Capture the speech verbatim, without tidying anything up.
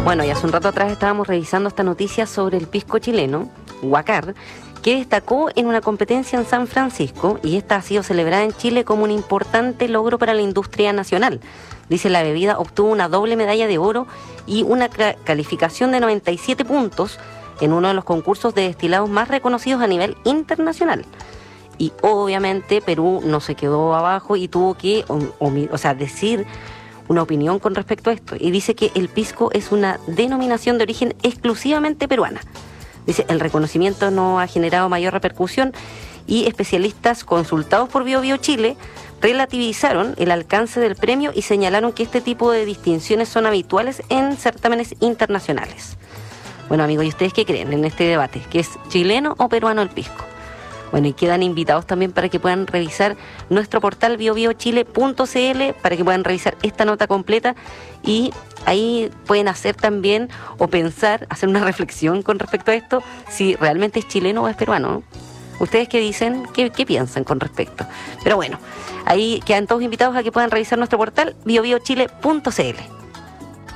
Bueno, y hace un rato atrás estábamos revisando esta noticia sobre el pisco chileno, Huacar, que destacó en una competencia en San Francisco, y esta ha sido celebrada en Chile como un importante logro para la industria nacional. Dice, la bebida obtuvo una doble medalla de oro y una ca- calificación de noventa y siete puntos en uno de los concursos de destilados más reconocidos a nivel internacional. Y obviamente Perú no se quedó abajo y tuvo que, o, o, o sea, decir una opinión con respecto a esto. Y dice que el pisco es una denominación de origen exclusivamente peruana. Dice, el reconocimiento no ha generado mayor repercusión y especialistas consultados por Bio Bio Chile relativizaron el alcance del premio y señalaron que este tipo de distinciones son habituales en certámenes internacionales. Bueno, amigos, ¿y ustedes qué creen en este debate? ¿Que es chileno o peruano el pisco? Bueno, y quedan invitados también para que puedan revisar nuestro portal bio bio chile punto c l, para que puedan revisar esta nota completa, y ahí pueden hacer también, o pensar, hacer una reflexión con respecto a esto, si realmente es chileno o es peruano, ¿no? ¿Ustedes qué dicen? ¿Qué, qué piensan con respecto? Pero bueno, ahí quedan todos invitados a que puedan revisar nuestro portal bio bio chile punto c l.